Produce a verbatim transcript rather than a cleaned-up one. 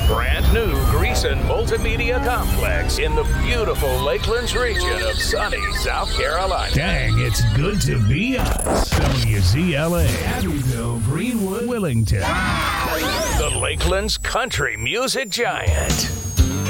brand new Greason Multimedia Complex in the beautiful Lakelands region of sunny South Carolina. Dang, it's good to be us. W Z L A, Abbeville, Greenwood, Willington. The Lakelands Country Music Giant.